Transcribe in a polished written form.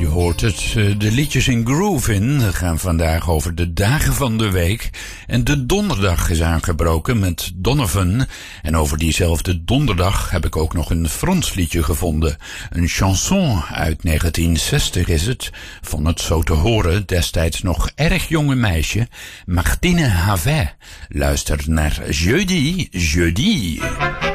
Je hoort het, de liedjes in Groovin gaan vandaag over de dagen van de week. En de donderdag is aangebroken met Donovan. En over diezelfde donderdag heb ik ook nog een Frans liedje gevonden. Een chanson uit 1960 is het, van het zo te horen destijds nog erg jonge meisje, Martine Havet. Luister naar Jeudi, Jeudi.